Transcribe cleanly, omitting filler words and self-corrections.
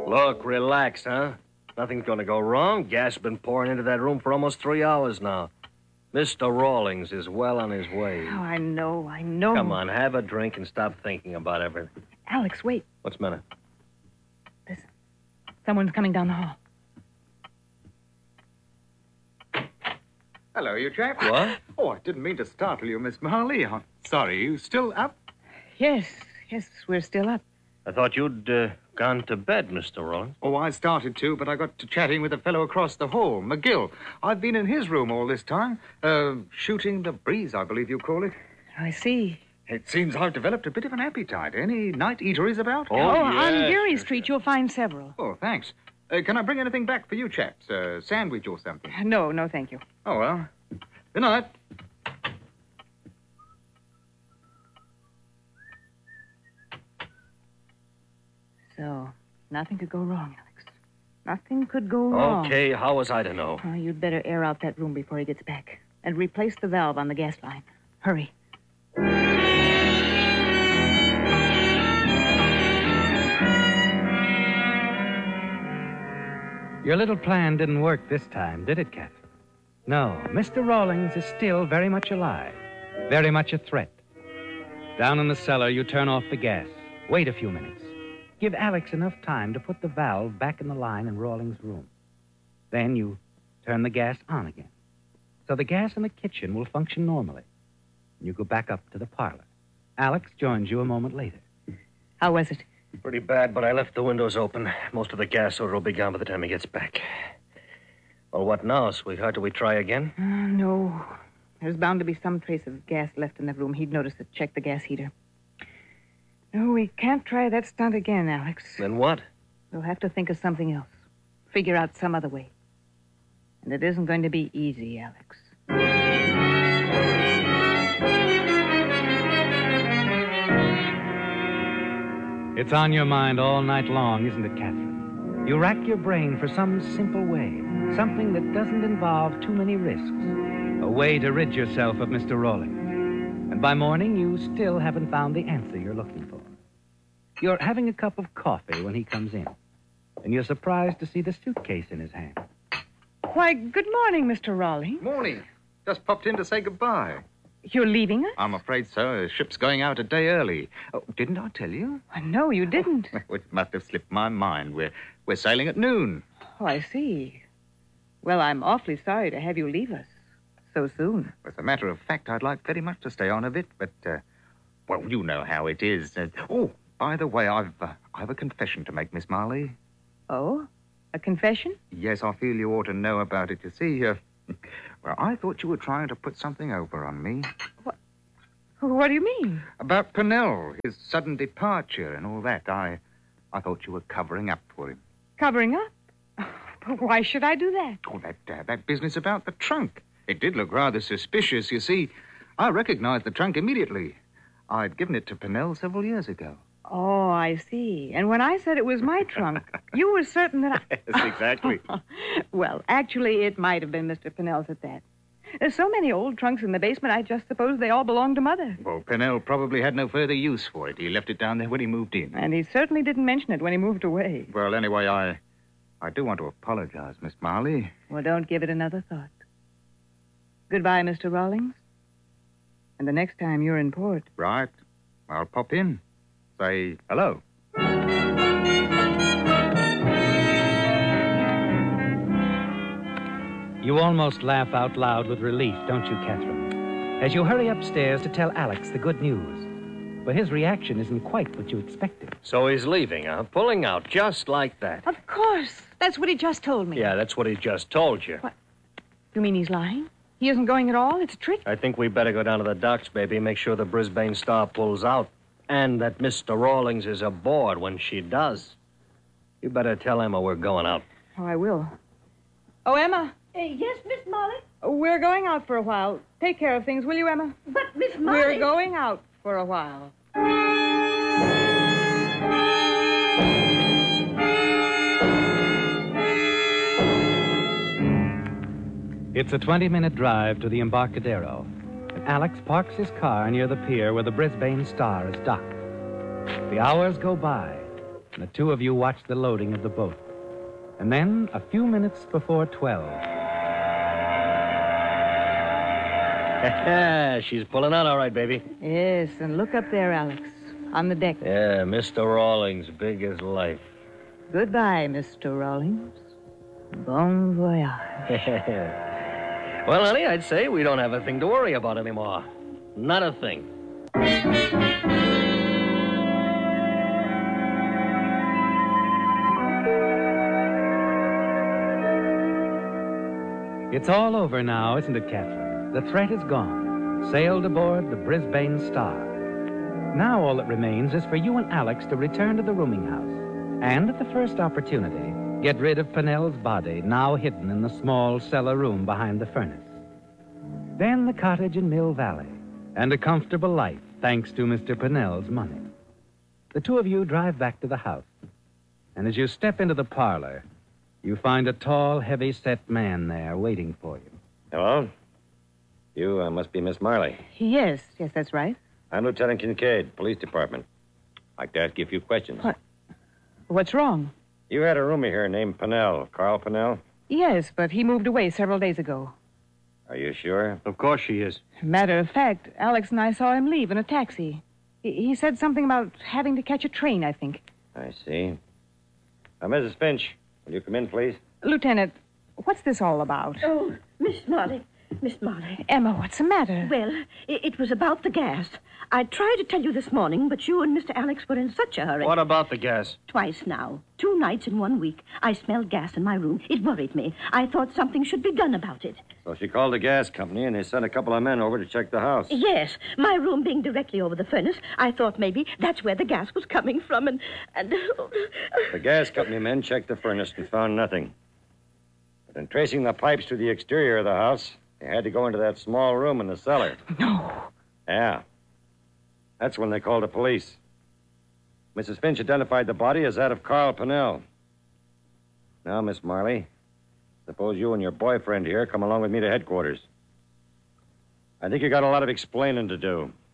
Look, relax, huh? Nothing's going to go wrong. Gas has been pouring into that room for almost 3 hours now. Mr. Rawlings is well on his way. Oh, I know. Come on, have a drink and stop thinking about everything. Alex, wait. What's the matter? Listen. Someone's coming down the hall. Hello, you chap. What? Oh, I didn't mean to startle you, Miss Marley. I'm sorry. You still up? Yes, we're still up. I thought you'd gone to bed, Mr. Rawlings. Oh, I started to, but I got to chatting with a fellow across the hall, McGill. I've been in his room all this time. Shooting the breeze, I believe you call it. I see. It seems I've developed a bit of an appetite. Any night eateries about? On Geary Street, you'll find several. Oh, thanks. Can I bring anything back for you chaps? A sandwich or something? No, thank you. Oh, well. Good night. So, nothing could go wrong, Alex. Nothing could go wrong. Okay, how was I to know? Oh, you'd better air out that room before he gets back. And replace the valve on the gas line. Hurry. Your little plan didn't work this time, did it, Catherine? No, Mr. Rawlings is still very much alive, very much a threat. Down in the cellar, you turn off the gas. Wait a few minutes. Give Alex enough time to put the valve back in the line in Rawlings' room. Then you turn the gas on again. So the gas in the kitchen will function normally. You go back up to the parlor. Alex joins you a moment later. How was it? Pretty bad, but I left the windows open. Most of the gas odor will be gone by the time he gets back. Well, what now, sweetheart? Do we try again? No. There's bound to be some trace of gas left in that room. He'd notice it. Check the gas heater. No, we can't try that stunt again, Alex. Then what? We'll have to think of something else. Figure out some other way. And it isn't going to be easy, Alex. It's on your mind all night long, isn't it, Catherine? You rack your brain for some simple way, something that doesn't involve too many risks, a way to rid yourself of Mr. Rawlings. And by morning, you still haven't found the answer you're looking for. You're having a cup of coffee when he comes in, and you're surprised to see the suitcase in his hand. Why, good morning, Mr. Rawlings. Morning. Just popped in to say goodbye. You're leaving us? I'm afraid so. The ship's going out a day early. Oh, didn't I tell you? No, you didn't. It must have slipped my mind. We're sailing at noon. Oh, I see. Well, I'm awfully sorry to have you leave us so soon. As a matter of fact, I'd like very much to stay on a bit, but, well, you know how it is. Oh, by the way, I've a confession to make, Miss Marley. Oh? A confession? Yes, I feel you ought to know about it. You see, well, I thought you were trying to put something over on me. What do you mean? About Pennell, his sudden departure and all that. I thought you were covering up for him. Covering up? But why should I do that? Oh, that business about the trunk. It did look rather suspicious, you see. I recognized the trunk immediately. I'd given it to Pennell several years ago. Oh, I see. And when I said it was my trunk, you were certain that I... Yes, exactly. Well, actually, it might have been Mr. Pennell's at that. There's so many old trunks in the basement, I just suppose they all belong to Mother. Well, Pennell probably had no further use for it. He left it down there when he moved in. And he certainly didn't mention it when he moved away. Well, anyway, I do want to apologize, Miss Marley. Well, don't give it another thought. Goodbye, Mr. Rawlings. And the next time you're in port... Right. I'll pop in. Say hello. You almost laugh out loud with relief, don't you, Catherine? As you hurry upstairs to tell Alex the good news. But his reaction isn't quite what you expected. So he's leaving, huh? Pulling out just like that. Of course. That's what he just told me. Yeah, that's what he just told you. What? You mean he's lying? He isn't going at all? It's a trick? I think we better go down to the docks, baby, make sure the Brisbane Star pulls out. And that Mr. Rawlings is aboard when she does. You better tell Emma we're going out. Oh, I will. Oh, Emma. Yes, Miss Molly? We're going out for a while. Take care of things, will you, Emma? But, Miss Molly... We're going out for a while. It's a 20-minute drive to the Embarcadero. And Alex parks his car near the pier where the Brisbane Star is docked. The hours go by, and the two of you watch the loading of the boat. And then, a few minutes before 12, She's pulling out all right, baby. Yes, and look up there, Alex, on the deck. Yeah, Mr. Rawlings, big as life. Goodbye, Mr. Rawlings. Bon voyage. Well, honey, I'd say we don't have a thing to worry about anymore. Not a thing. it's all over now, isn't it, Catherine? The threat is gone. Sailed aboard the Brisbane Star. Now all that remains is for you and Alex to return to the rooming house. And at the first opportunity, get rid of Pennell's body, now hidden in the small cellar room behind the furnace. Then the cottage in Mill Valley, and a comfortable life, thanks to Mr. Pennell's money. The two of you drive back to the house. And as you step into the parlor, you find a tall, heavy-set man there waiting for you. Hello? You must be Miss Marley. Yes, that's right. I'm Lieutenant Kincaid, Police Department. I'd like to ask you a few questions. What? What's wrong? You had a roomie here named Pennell, Carl Pennell? Yes, but he moved away several days ago. Are you sure? Of course she is. Matter of fact, Alex and I saw him leave in a taxi. He said something about having to catch a train, I think. I see. Mrs. Finch, will you come in, please? Lieutenant, what's this all about? Oh, Miss Molly. Miss Molly. Emma, what's the matter? Well, it was about the gas. I tried to tell you this morning, but you and Mr. Alex were in such a hurry. What about the gas? Twice now. 2 nights in 1 week. I smelled gas in my room. It worried me. I thought something should be done about it. So she called the gas company, and they sent a couple of men over to check the house. Yes, my room being directly over the furnace, I thought maybe that's where the gas was coming from, and... The gas company men checked the furnace and found nothing. But in tracing the pipes to the exterior of the house, they had to go into that small room in the cellar. No. Yeah. That's when they called the police. Mrs. Finch identified the body as that of Carl Pennell. Now, Miss Marley, suppose you and your boyfriend here come along with me to headquarters. I think you got a lot of explaining to do.